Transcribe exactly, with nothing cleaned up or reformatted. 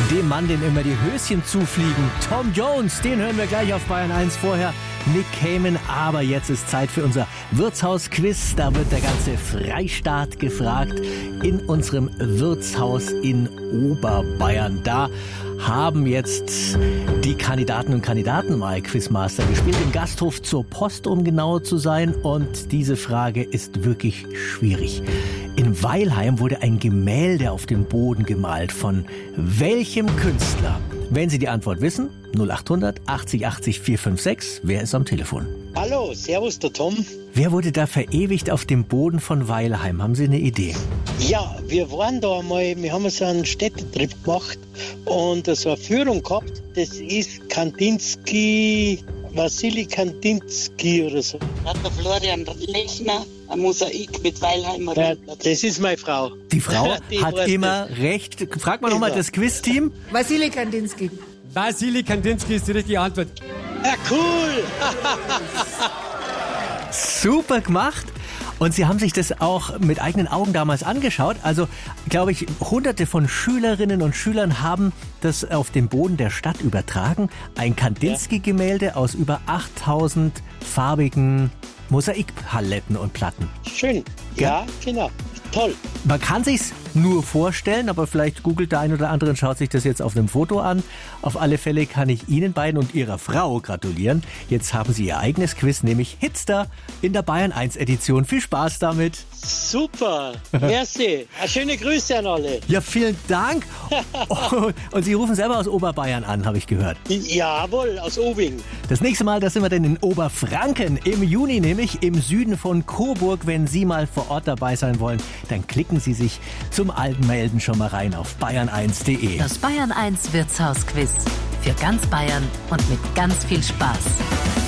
dem Mann, dem immer die Höschen zufliegen. Tom Jones, den hören wir gleich auf Bayern eins. Vorher Nick Cayman, aber jetzt ist Zeit für unser Wirtshaus-Quiz. Da wird der ganze Freistaat gefragt in unserem Wirtshaus in Oberbayern. Da haben jetzt die Kandidaten und Kandidaten mal Quizmaster gespielt, im Gasthof zur Post, um genauer zu sein. Und diese Frage ist wirklich schwierig. In Weilheim wurde ein Gemälde auf den Boden gemalt. Von welchem Künstler? Wenn Sie die Antwort wissen, null acht hundert achtzig achtzig vier fünf sechs. Wer ist am Telefon? Hallo, servus, der Tom. Wer wurde da verewigt auf dem Boden von Weilheim? Haben Sie eine Idee? Ja, wir waren da mal, wir haben so einen Städtetrip gemacht und so eine Führung gehabt. Das ist Kandinsky, Wassili Kandinsky oder so. Der Florian Lechner, ein Mosaik mit Weilheimer. Ja, das ist meine Frau. Die Frau Die hat weiß immer recht. Frag mal nochmal das Quiz-Team. Wassili Kandinsky. Wassili Kandinsky ist die richtige Antwort. Ja, cool. Super gemacht. Und Sie haben sich das auch mit eigenen Augen damals angeschaut. Also, glaube ich, hunderte von Schülerinnen und Schülern haben das auf den Boden der Stadt übertragen. Ein Kandinsky-Gemälde aus über achttausend farbigen Mosaikpaletten und Platten. Schön. Ja, genau. Toll. Man kann sich's nur vorstellen, aber vielleicht googelt der ein oder andere und schaut sich das jetzt auf einem Foto an. Auf alle Fälle kann ich Ihnen beiden und Ihrer Frau gratulieren. Jetzt haben Sie Ihr eigenes Quiz, nämlich Hitster in der Bayern eins Edition. Viel Spaß damit. Super. Merci. Schöne Grüße an alle. Ja, vielen Dank. Und Sie rufen selber aus Oberbayern an, habe ich gehört. Jawohl, aus Owing. Das nächste Mal, da sind wir denn in Oberfranken. Im Juni nämlich im Süden von Coburg. Wenn Sie mal vor Ort dabei sein wollen, dann klicken Sie sich zum Anmelden schon mal rein auf bayern eins punkt de. Das Bayern eins Wirtshaus-Quiz. Für ganz Bayern und mit ganz viel Spaß.